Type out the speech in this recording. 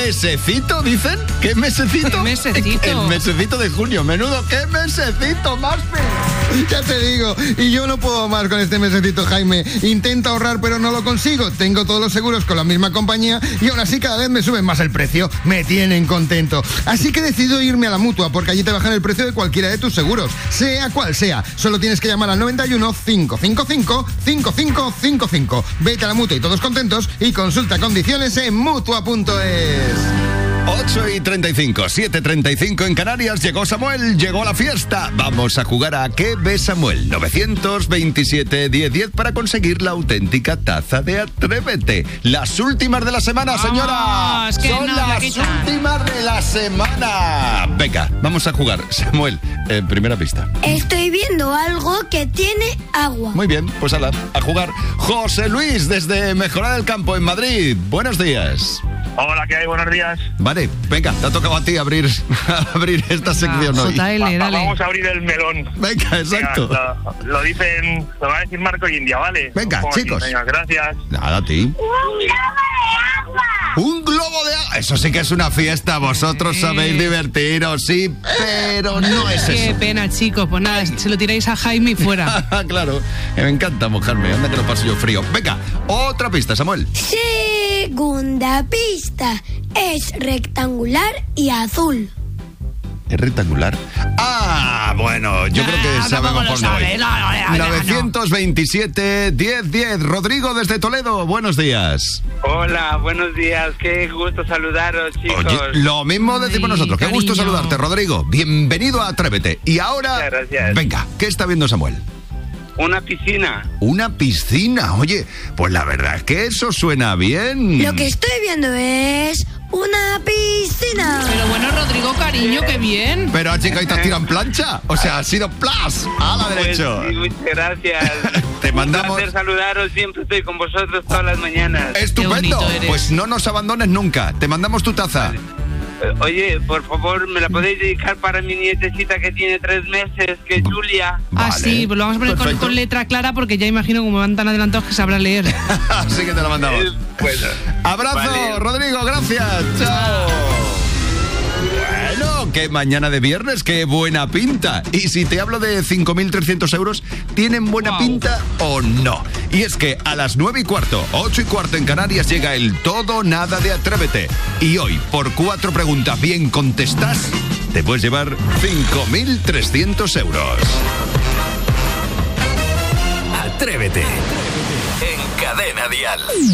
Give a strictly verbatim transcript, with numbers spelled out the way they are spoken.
¿Mesecito, dicen? ¿Qué mesecito? Mesecito. El mesecito de junio. Menudo, ¿qué mesecito, Maspi? Ya te digo, y yo no puedo más con este mesecito, Jaime. Intento ahorrar, pero no lo consigo. Tengo todos los seguros con la misma compañía y aún así cada vez me suben más el precio. Me tienen contento. Así que decido irme a la Mutua, porque allí te bajan el precio de cualquiera de tus seguros, sea cual sea. Solo tienes que llamar al noventa y uno, cinco cinco cinco, cinco cinco cinco cinco. Vete a la Mutua y todos contentos y consulta condiciones en mutua punto es. ocho y treinta y cinco, siete y treinta y cinco en Canarias. Llegó Samuel, llegó la fiesta. Vamos a jugar a ¿Qué ve Samuel? novecientos veintisiete, diez diez para conseguir la auténtica taza de Atrévete. Las últimas de la semana, señora. Es que Son no, las últimas de la semana. Venga, vamos a jugar. Samuel, eh, primera pista. Estoy viendo algo que tiene agua. Muy bien, pues ala, a jugar. José Luis, desde Mejorada del Campo, en Madrid. Buenos días. Hola, ¿qué hay? Buenos días. Vale, venga, te ha tocado a ti abrir, abrir esta sección hoy. J L, Va- dale. vamos a abrir el melón. Venga, exacto. Venga, lo, lo dicen, lo va a decir Marco y India, ¿vale? Venga, Pongo aquí. chicos. Venga, gracias. Nada, a ti. ¡Un globo de agua! ¡Un globo de agua! Eso sí que es una fiesta. Vosotros Sí. sabéis divertiros, sí, pero no es Qué eso. pena, chicos. Pues nada, se lo tiráis a Jaime y fuera. Claro, me encanta mojarme. Anda que lo paso yo frío. Venga, otra pista, Samuel. Segunda pista. Es rectangular y azul. ¿Es rectangular? Ah, bueno, yo creo que Ah, sabemos tampoco por lo dónde sabe. voy. No, no, no, no, no. novecientos veintisiete, diez diez. Rodrigo, desde Toledo. Buenos días. Hola, buenos días. Qué gusto saludaros, chicos. Oye, lo mismo decimos Ay, nosotros. Qué gusto cariño. saludarte, Rodrigo. Bienvenido a Atrévete. Y ahora, Muchas gracias. venga, ¿qué está viendo Samuel? Una piscina. Una piscina. Oye, pues la verdad es que eso suena bien. Lo que estoy viendo es una piscina. Pero bueno, Rodrigo, cariño, qué bien. Pero, chica, ahí te has tirado en plancha. O sea, ha sido plas. A la Pues derecha. sí, muchas gracias. Te mandamos- Un placer saludaros. Siempre estoy con vosotros todas las mañanas. Estupendo. Qué bonito eres. Pues no nos abandones nunca. Te mandamos tu taza. Eh, Oye, por favor, ¿me la podéis dedicar para mi nietecita que tiene tres meses, que es Julia? Ah, Vale. sí, pues lo vamos a poner con, Perfecto. con letra clara porque ya imagino como van tan adelantados que sabrá leer. Así que te la mandamos. Eh, bueno. Abrazo, Vale. Rodrigo, gracias. Chao. Bueno, qué mañana de viernes, qué buena pinta. Y si te hablo de cinco mil trescientos euros, ¿tienen buena Wow. pinta o no? Y es que a las nueve y cuarto, ocho y cuarto en Canarias llega el todo nada de Atrévete. Y hoy, por cuatro preguntas bien contestas, te puedes llevar cinco mil trescientos euros. Atrévete. En Cadena Dial.